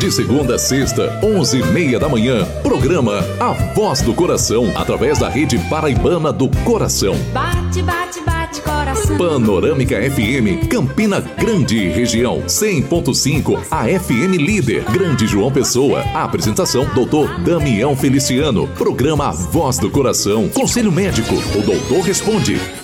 De segunda a sexta, 11h30 da manhã. Programa A Voz do Coração, através da Rede Paraibana do Coração. Bate, bate, bate, coração. Panorâmica FM, Campina Grande e região. 100.5, a FM Líder, Grande João Pessoa. A apresentação, Dr. Damião Feliciano. Programa A Voz do Coração. Conselho Médico, o doutor responde.